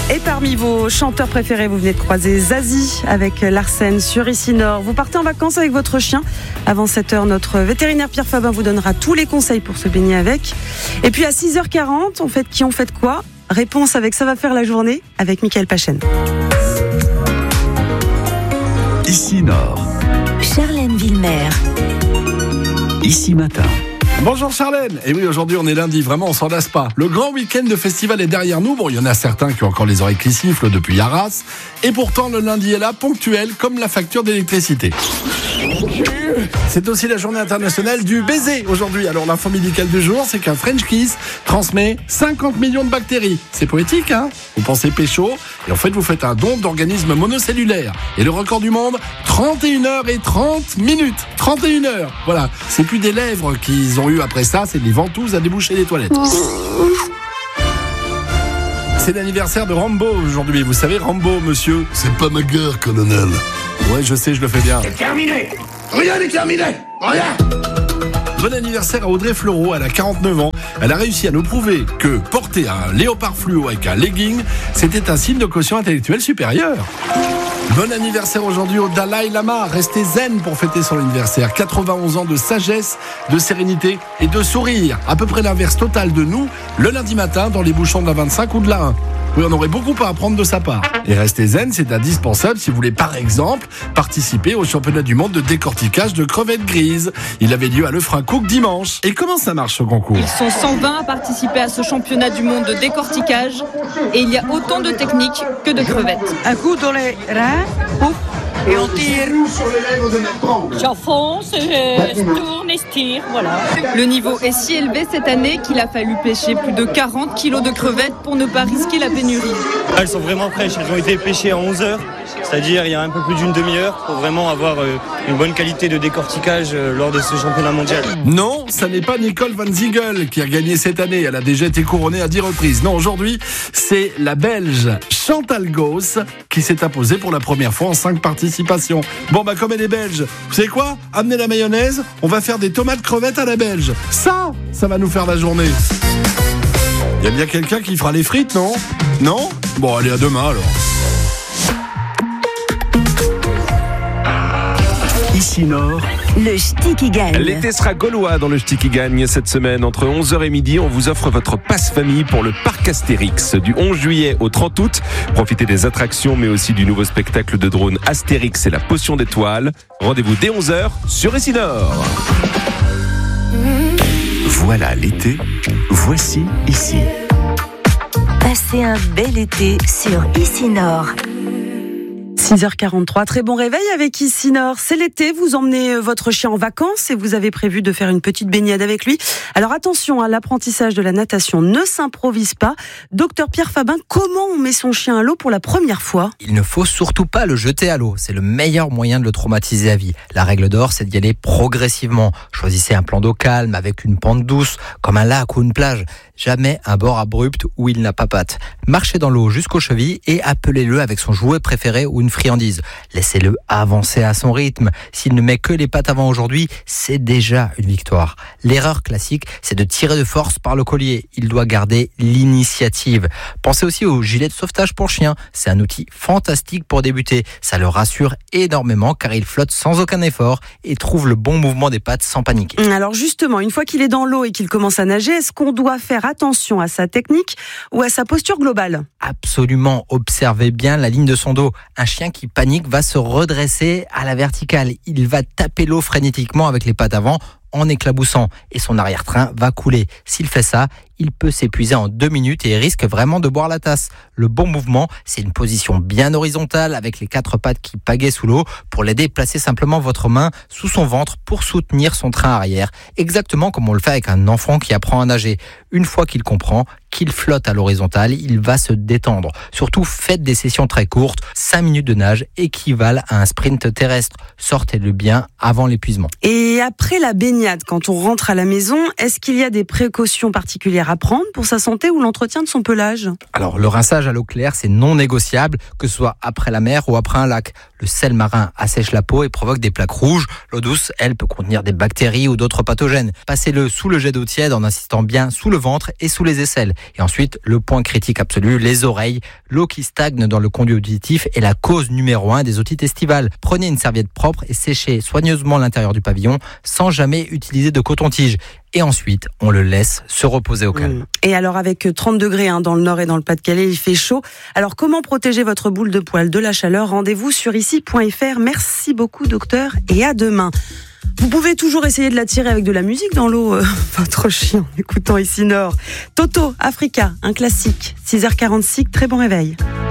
Et parmi vos chanteurs préférés, vous venez de croiser Zazie avec Larsen sur Ici Nord. Vous partez en vacances avec votre chien. Avant 7h, notre vétérinaire Pierre Fabin vous donnera tous les conseils pour se baigner avec. Et puis à 6h40, on fait quoi ? Réponse avec Ça va faire la journée avec Mickaël Pachen. Ici Nord. Charlène Villemer. Ici Matin. Bonjour Charlène. Et oui, aujourd'hui on est lundi, vraiment on s'en lasse pas. Le grand week-end de festival est derrière nous. Bon, il y en a certains qui ont encore les oreilles qui sifflent depuis Arras. Et pourtant le lundi est là, ponctuel, comme la facture d'électricité. C'est aussi la journée internationale du baiser aujourd'hui. Alors l'info médicale du jour, c'est qu'un French kiss transmet 50 millions de bactéries. C'est poétique, hein ? Vous pensez pécho, et en fait vous faites un don d'organismes monocellulaires. Et le record du monde, 31h30. 31h, voilà. C'est plus des lèvres qu'ils ont eu après ça, c'est des ventouses à déboucher des toilettes. C'est l'anniversaire de Rambo aujourd'hui. Vous savez, Rambo, monsieur. C'est pas ma guerre, colonel. Ouais, je sais, je le fais bien. C'est terminé. Rien n'est terminé. Rien. Bon anniversaire à Audrey Fleurot, elle a 49 ans. Elle a réussi à nous prouver que porter un léopard fluo avec un legging, c'était un signe de quotient intellectuel supérieur. Bon anniversaire aujourd'hui au Dalai Lama. Restez zen pour fêter son anniversaire. 91 ans de sagesse, de sérénité et de sourire. À peu près l'inverse total de nous, le lundi matin dans les bouchons de la 25 ou de la 1. Oui, on aurait beaucoup à apprendre de sa part. Et rester zen, c'est indispensable si vous voulez, par exemple, participer au championnat du monde de décortiquage de crevettes grises. Il avait lieu à Lefrancouc dimanche. Et comment ça marche ce concours ? Ils sont 120 à participer à ce championnat du monde de décortiquage et il y a autant de techniques que de crevettes. Un coup dans les reins, pouf, et on tire. J'enfonce, je tourne et je tire, voilà. Le niveau est si élevé cette année qu'il a fallu pêcher plus de 40 kilos de crevettes pour ne pas risquer la pénurie. Elles sont vraiment fraîches, elles ont été pêchées à 11h, c'est-à-dire il y a un peu plus d'une demi-heure pour vraiment avoir une bonne qualité de décortiquage lors de ce championnat mondial. Non, ça n'est pas Nicole Van Ziegel qui a gagné cette année. Elle a déjà été couronnée à 10 reprises. Non, aujourd'hui, c'est la Belge Chantal Gauss qui s'est imposée pour la première fois en 5 participations. Bon, comme elle est belge, vous savez quoi ? Amenez la mayonnaise, on va faire des tomates crevettes à la belge. Ça va nous faire la journée. Il y a bien quelqu'un qui fera les frites, non ? Non ? Bon, allez, à demain alors. Ici Nord. Le ch'ti qui gagne. L'été sera gaulois dans le ch'ti qui gagne cette semaine. Entre 11h et midi, on vous offre votre passe-famille pour le parc Astérix. Du 11 juillet au 30 août, profitez des attractions mais aussi du nouveau spectacle de drone Astérix et la potion d'étoiles. Rendez-vous dès 11h sur Ici Nord. Voilà l'été. Voici Ici. Passez un bel été sur Ici Nord. 6h43, très bon réveil avec Ici Nord. C'est l'été, vous emmenez votre chien en vacances et vous avez prévu de faire une petite baignade avec lui. Alors attention, l'apprentissage de la natation ne s'improvise pas. Docteur Pierre Fabin, comment on met son chien à l'eau pour la première fois ? Il ne faut surtout pas le jeter à l'eau. C'est le meilleur moyen de le traumatiser à vie. La règle d'or, c'est d'y aller progressivement. Choisissez un plan d'eau calme avec une pente douce, comme un lac ou une plage. Jamais un bord abrupt où il n'a pas patte. Marchez dans l'eau jusqu'aux chevilles et appelez-le avec son jouet préféré ou une friandise. Laissez-le avancer à son rythme. S'il ne met que les pattes avant aujourd'hui, c'est déjà une victoire. L'erreur classique, c'est de tirer de force par le collier. Il doit garder l'initiative. Pensez aussi au gilet de sauvetage pour chien. C'est un outil fantastique pour débuter. Ça le rassure énormément car il flotte sans aucun effort et trouve le bon mouvement des pattes sans paniquer. Alors justement, une fois qu'il est dans l'eau et qu'il commence à nager, est-ce qu'on doit faire attention à sa technique ou à sa posture globale ? Absolument, observez bien la ligne de son dos. Un chien qui panique va se redresser à la verticale. Il va taper l'eau frénétiquement avec les pattes avant en éclaboussant et son arrière-train va couler. S'il fait ça, il peut s'épuiser en 2 minutes et risque vraiment de boire la tasse. Le bon mouvement, c'est une position bien horizontale avec les 4 pattes qui pagaient sous l'eau. Pour l'aider, placez simplement votre main sous son ventre pour soutenir son train arrière, exactement comme on le fait avec un enfant qui apprend à nager. Une fois qu'il comprend qu'il flotte à l'horizontale, il va se détendre. Surtout, faites des sessions très courtes. 5 minutes de nage équivalent à un sprint terrestre. Sortez-le bien avant l'épuisement. Et après la baignade, baignade quand on rentre à la maison. Est-ce qu'il y a des précautions particulières à prendre pour sa santé ou l'entretien de son pelage ? Alors, le rinçage à l'eau claire, c'est non négociable, que ce soit après la mer ou après un lac. Le sel marin assèche la peau et provoque des plaques rouges. L'eau douce, elle, peut contenir des bactéries ou d'autres pathogènes. Passez-le sous le jet d'eau tiède en insistant bien sous le ventre et sous les aisselles. Et ensuite, le point critique absolu, les oreilles. L'eau qui stagne dans le conduit auditif est la cause numéro 1 des otites estivales. Prenez une serviette propre et séchez soigneusement l'intérieur du pavillon sans jamais utiliser de coton-tige. Et ensuite, on le laisse se reposer au calme. Et alors avec 30 degrés dans le Nord et dans le Pas-de-Calais, il fait chaud. Alors comment protéger votre boule de poil de la chaleur ? Rendez-vous sur ici.fr. Merci beaucoup docteur et à demain. Vous pouvez toujours essayer de l'attirer avec de la musique dans l'eau, votre chien, en écoutant Ici Nord. Toto, Africa, un classique, 6h46, très bon réveil.